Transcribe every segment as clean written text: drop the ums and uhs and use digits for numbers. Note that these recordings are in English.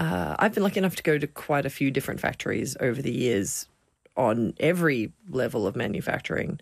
I've been lucky enough to go to quite a few different factories over the years on every level of manufacturing.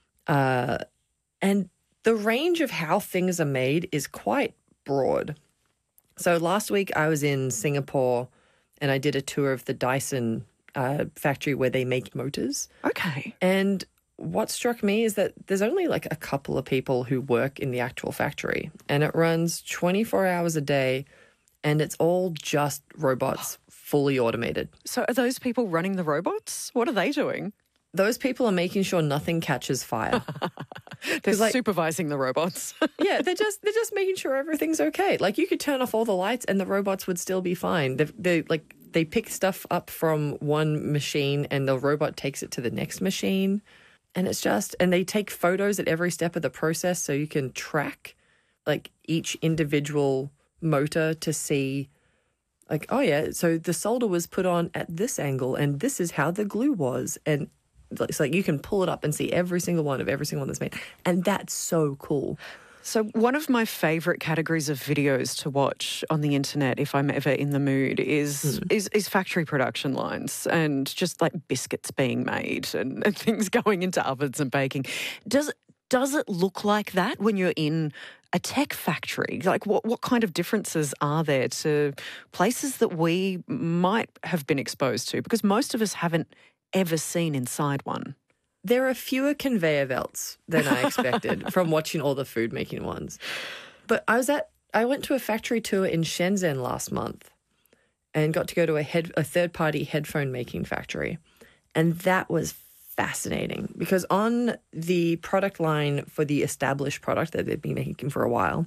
And the range of how things are made is quite broad. So last week I was in Singapore and I did a tour of the Dyson factory where they make motors. Okay. And what struck me is that there's only like a couple of people who work in the actual factory, and it runs 24 hours a day, and it's all just robots, fully automated. So are those people running the robots? What are they doing? Those people are making sure nothing catches fire. They're supervising the robots. Yeah, they're just making sure everything's okay. Like, you could turn off all the lights and the robots would still be fine. They pick stuff up from one machine and the robot takes it to the next machine. And and they take photos at every step of the process so you can track like each individual motor to see like, oh yeah, so the solder was put on at this angle and this is how the glue was. And it's like you can pull it up and see every single one that's made. And that's so cool. So one of my favourite categories of videos to watch on the internet, if I'm ever in the mood, is factory production lines and just like biscuits being made and things going into ovens and baking. Does it look like that when you're in a tech factory? Like what kind of differences are there to places that we might have been exposed to? Because most of us haven't ever seen inside one. There are fewer conveyor belts than I expected from watching all the food making ones. But I went to a factory tour in Shenzhen last month and got to go to a third-party headphone making factory. And that was fascinating because on the product line for the established product that they've been making for a while,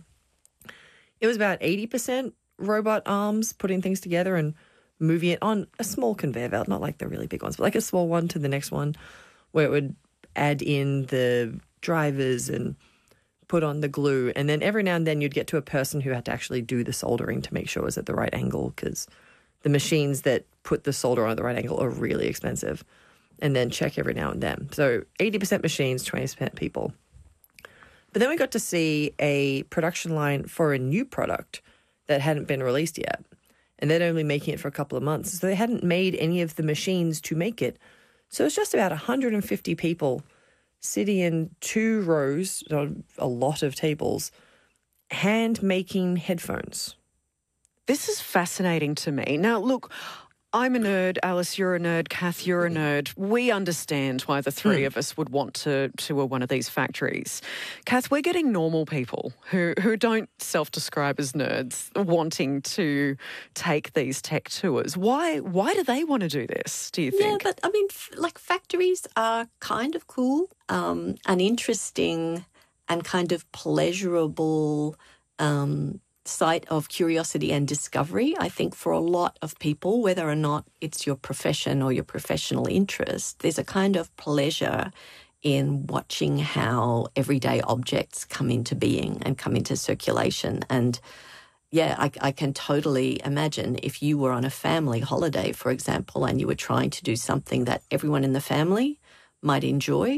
it was about 80% robot arms putting things together and moving it on a small conveyor belt, not like the really big ones, but like a small one to the next one, where it would add in the drivers and put on the glue. And then every now and then you'd get to a person who had to actually do the soldering to make sure it was at the right angle, because the machines that put the solder on at the right angle are really expensive. And then check every now and then. So 80% machines, 20% people. But then we got to see a production line for a new product that hadn't been released yet. And they're only making it for a couple of months. So they hadn't made any of the machines to make it. So it's just about 150 people sitting in 2 rows on a lot of tables, hand making headphones. This is fascinating to me. Now, look, I'm a nerd. Alice, you're a nerd. Kath, you're a nerd. We understand why the three of us would want to tour one of these factories. Kath, we're getting normal people who don't self-describe as nerds wanting to take these tech tours. Why do they want to do this, do you think? Yeah, but I mean, factories are kind of cool and interesting and kind of pleasurable site of curiosity and discovery. I think for a lot of people, whether or not it's your profession or your professional interest, there's a kind of pleasure in watching how everyday objects come into being and come into circulation. And yeah, I can totally imagine if you were on a family holiday, for example, and you were trying to do something that everyone in the family might enjoy,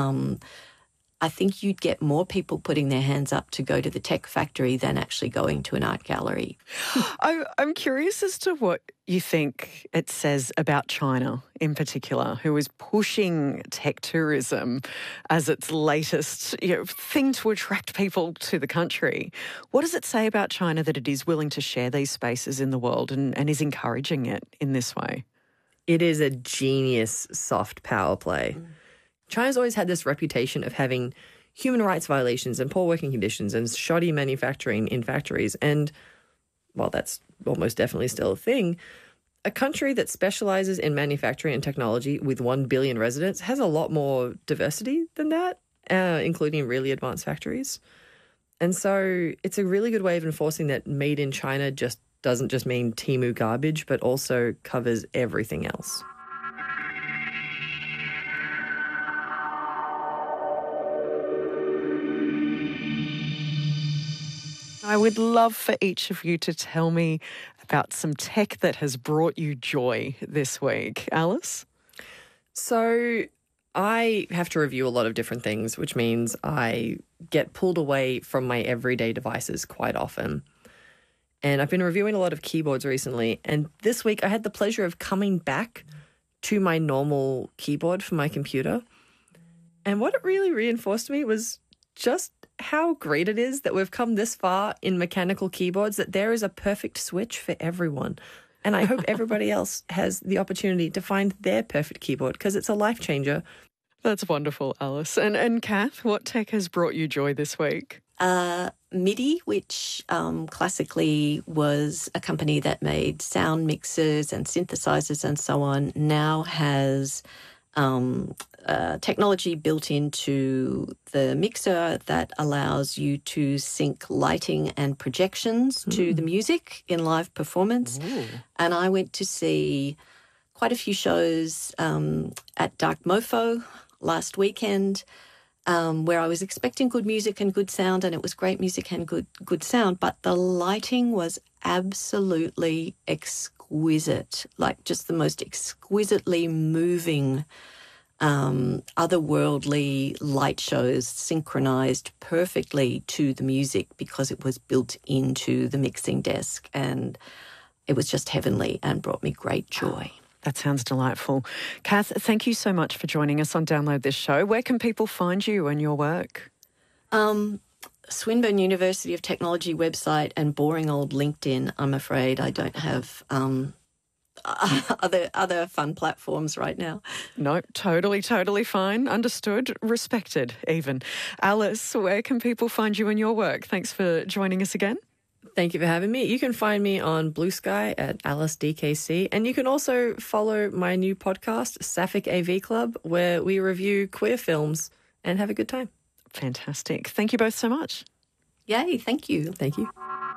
I think you'd get more people putting their hands up to go to the tech factory than actually going to an art gallery. I'm curious as to what you think it says about China in particular, who is pushing tech tourism as its latest thing to attract people to the country. What does it say about China that it is willing to share these spaces in the world and is encouraging it in this way? It is a genius soft power play. China's always had this reputation of having human rights violations and poor working conditions and shoddy manufacturing in factories. And while that's almost definitely still a thing, a country that specializes in manufacturing and technology with 1 billion residents has a lot more diversity than that, including really advanced factories. And so it's a really good way of enforcing that made in China doesn't just mean Temu garbage, but also covers everything else. I would love for each of you to tell me about some tech that has brought you joy this week. Alice? So I have to review a lot of different things, which means I get pulled away from my everyday devices quite often. And I've been reviewing a lot of keyboards recently. And this week I had the pleasure of coming back to my normal keyboard for my computer. And what it really reinforced to me was just how great it is that we've come this far in mechanical keyboards, that there is a perfect switch for everyone. And I hope everybody else has the opportunity to find their perfect keyboard, because it's a life changer. That's wonderful, Alice. And Kath, what tech has brought you joy this week? MIDI, which classically was a company that made sound mixers and synthesizers and so on, now has technology built into the mixer that allows you to sync lighting and projections to the music in live performance. Ooh. And I went to see quite a few shows at Dark Mofo last weekend, where I was expecting good music and good sound, and it was great music and good sound, but the lighting was absolutely exquisite, like just the most exquisitely moving, otherworldly light shows synchronized perfectly to the music because it was built into the mixing desk, and it was just heavenly and brought me great joy. That sounds delightful. Kath, thank you so much for joining us on Download This Show. Where can people find you and your work? Swinburne University of Technology website and boring old LinkedIn. I'm afraid I don't have other fun platforms right now. No, totally fine. Understood, respected even. Alice, where can people find you and your work? Thanks for joining us again. Thank you for having me. You can find me on Blue Sky at Alice DKC, and you can also follow my new podcast, Sapphic AV Club, where we review queer films and have a good time. Fantastic. Thank you both so much. Yay, thank you. Thank you.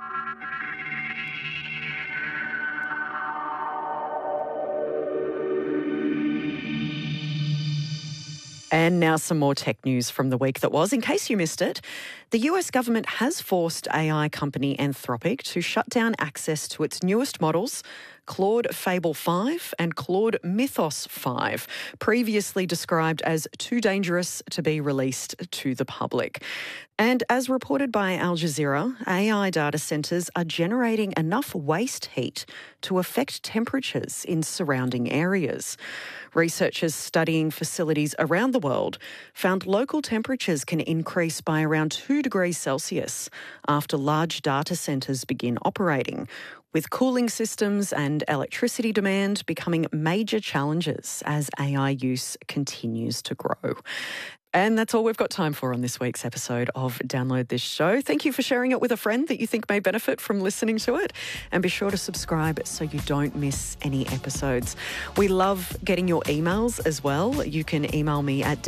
And now some more tech news from the week that was. In case you missed it, the US government has forced AI company Anthropic to shut down access to its newest models, Claude Fable 5 and Claude Mythos 5, previously described as too dangerous to be released to the public. And as reported by Al Jazeera, AI data centres are generating enough waste heat to affect temperatures in surrounding areas. Researchers studying facilities around the world found local temperatures can increase by around 2 degrees Celsius after large data centres begin operating, with cooling systems and electricity demand becoming major challenges as AI use continues to grow. And that's all we've got time for on this week's episode of Download This Show. Thank you for sharing it with a friend that you think may benefit from listening to it. And be sure to subscribe so you don't miss any episodes. We love getting your emails as well. You can email me at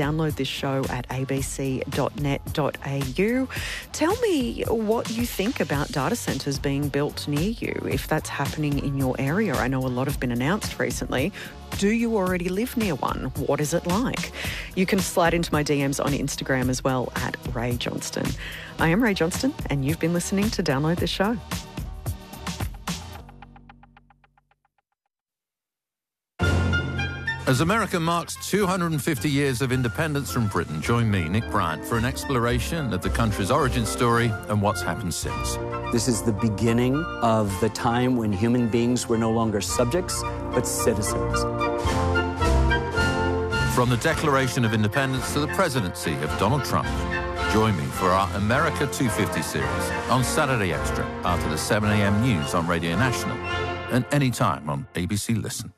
downloadthisshow@abc.net.au. Tell me what you think about data centres being built near you, if that's happening in your area. I know a lot have been announced recently. Do you already live near one? What is it like? You can slide into my DMs on Instagram as well at Ray Johnston. I am Ray Johnston, and you've been listening to Download This Show. As America marks 250 years of independence from Britain, join me, Nick Bryant, for an exploration of the country's origin story and what's happened since. This is the beginning of the time when human beings were no longer subjects, but citizens. From the Declaration of Independence to the presidency of Donald Trump, join me for our America 250 series on Saturday Extra after the 7 a.m. news on Radio National and anytime on ABC Listen.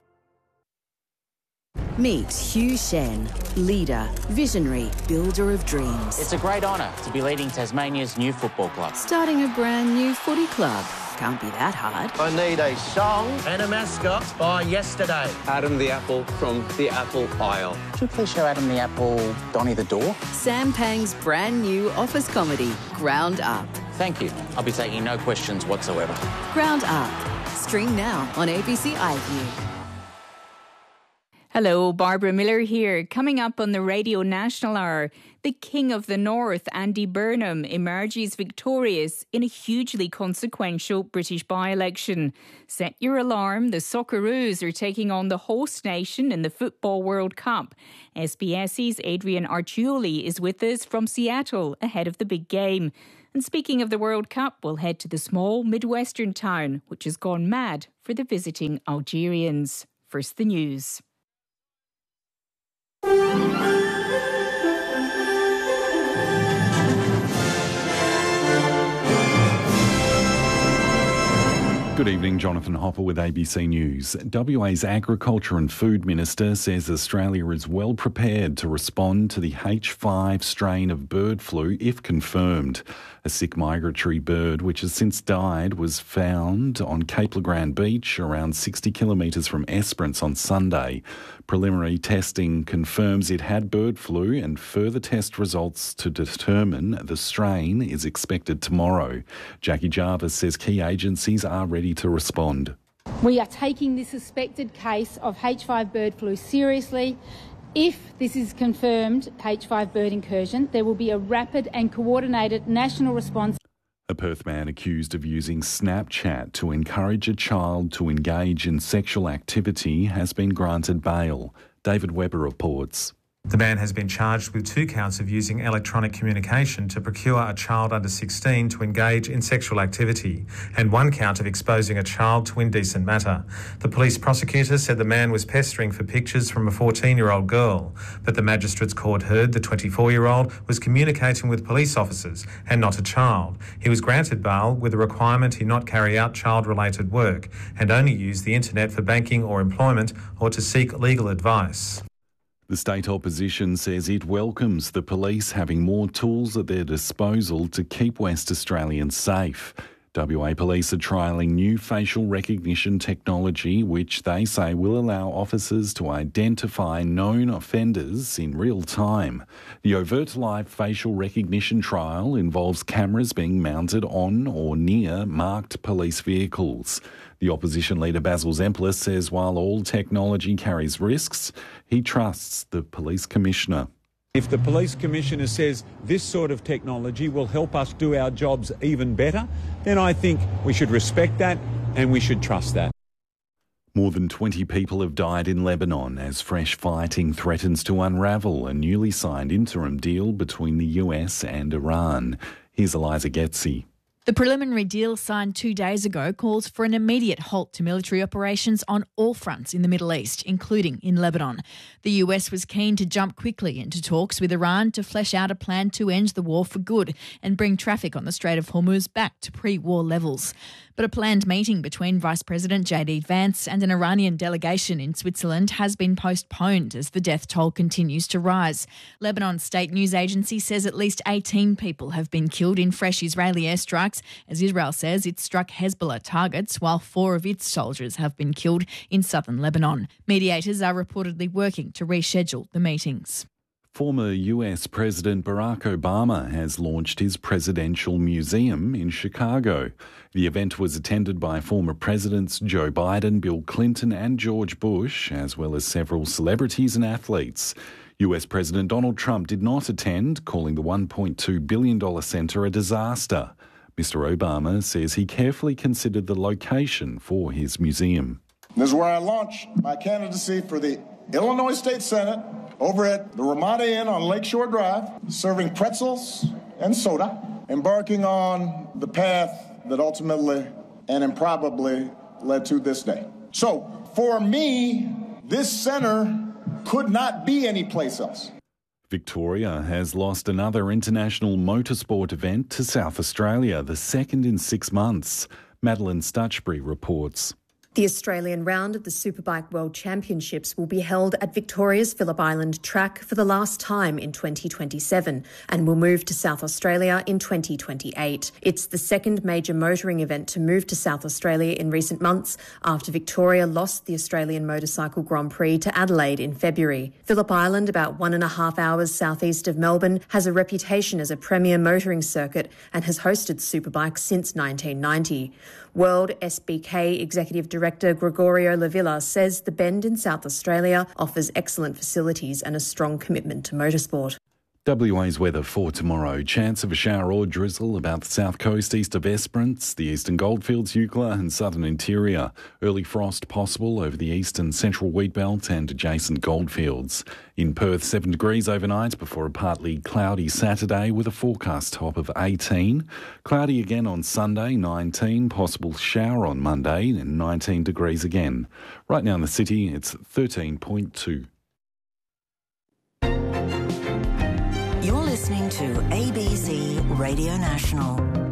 Meet Hugh Shen, leader, visionary, builder of dreams. It's a great honour to be leading Tasmania's new football club. Starting a brand new footy club. Can't be that hard. I need a song and a mascot by yesterday. Adam the Apple from the Apple Isle. Could you please show Adam the Apple Donny the Door? Sam Pang's brand new office comedy, Ground Up. Thank you. I'll be taking no questions whatsoever. Ground Up. Stream now on ABC iView. Hello, Barbara Miller here. Coming up on the Radio National Hour, the King of the North, Andy Burnham, emerges victorious in a hugely consequential British by-election. Set your alarm, the Socceroos are taking on the host nation in the Football World Cup. SBS's Adrian Arcioli is with us from Seattle ahead of the big game. And speaking of the World Cup, we'll head to the small Midwestern town, which has gone mad for the visiting Algerians. First, the news. Good evening, Jonathan Hopper with ABC News. WA's Agriculture and Food Minister says Australia is well prepared to respond to the H5 strain of bird flu if confirmed. A sick migratory bird, which has since died, was found on Cape Le Grand Beach, around 60 kilometres from Esperance on Sunday. Preliminary testing confirms it had bird flu, and further test results to determine the strain is expected tomorrow. Jackie Jarvis says key agencies are ready to respond. We are taking this suspected case of H5 bird flu seriously. If this is confirmed H5 bird incursion, there will be a rapid and coordinated national response. A Perth man accused of using Snapchat to encourage a child to engage in sexual activity has been granted bail. David Webber reports. The man has been charged with 2 counts of using electronic communication to procure a child under 16 to engage in sexual activity, and 1 count of exposing a child to indecent matter. The police prosecutor said the man was pestering for pictures from a 14-year-old girl, but the magistrate's court heard the 24-year-old was communicating with police officers and not a child. He was granted bail with a requirement he not carry out child-related work and only use the internet for banking or employment or to seek legal advice. The state opposition says it welcomes the police having more tools at their disposal to keep West Australians safe. WA Police are trialling new facial recognition technology, which they say will allow officers to identify known offenders in real time. The Overt Live facial recognition trial involves cameras being mounted on or near marked police vehicles. The opposition leader Basil Zemplis says while all technology carries risks, he trusts the police commissioner. If the police commissioner says this sort of technology will help us do our jobs even better, then I think we should respect that and we should trust that. More than 20 people have died in Lebanon as fresh fighting threatens to unravel a newly signed interim deal between the US and Iran. Here's Eliza Getzi. The preliminary deal signed 2 days ago calls for an immediate halt to military operations on all fronts in the Middle East, including in Lebanon. The US was keen to jump quickly into talks with Iran to flesh out a plan to end the war for good and bring traffic on the Strait of Hormuz back to pre-war levels. But a planned meeting between Vice President J.D. Vance and an Iranian delegation in Switzerland has been postponed as the death toll continues to rise. Lebanon's state news agency says at least 18 people have been killed in fresh Israeli airstrikes, as Israel says it struck Hezbollah targets while 4 of its soldiers have been killed in southern Lebanon. Mediators are reportedly working to reschedule the meetings. Former US President Barack Obama has launched his Presidential Museum in Chicago. The event was attended by former presidents Joe Biden, Bill Clinton and George Bush, as well as several celebrities and athletes. US President Donald Trump did not attend, calling the $1.2 billion centre a disaster. Mr. Obama says he carefully considered the location for his museum. This is where I launched my candidacy for the Illinois State Senate over at the Ramada Inn on Lakeshore Drive, serving pretzels and soda, embarking on the path that ultimately and improbably led to this day. So, for me, this center could not be any place else. Victoria has lost another international motorsport event to South Australia, the second in 6 months. Madeline Stutchbury reports. The Australian round of the Superbike World Championships will be held at Victoria's Phillip Island track for the last time in 2027 and will move to South Australia in 2028. It's the second major motoring event to move to South Australia in recent months after Victoria lost the Australian Motorcycle Grand Prix to Adelaide in February. Phillip Island, about 1.5 hours southeast of Melbourne, has a reputation as a premier motoring circuit and has hosted Superbikes since 1990. World SBK Executive Director Gregorio Lavilla says the Bend in South Australia offers excellent facilities and a strong commitment to motorsport. WA's weather for tomorrow. Chance of a shower or drizzle about the south coast east of Esperance, the eastern goldfields, Eucla and southern interior. Early frost possible over the east and central wheatbelt and adjacent goldfields. In Perth, 7 degrees overnight before a partly cloudy Saturday with a forecast top of 18. Cloudy again on Sunday, 19. Possible shower on Monday and 19 degrees again. Right now in the city, it's 13.2. You're listening to ABC Radio National.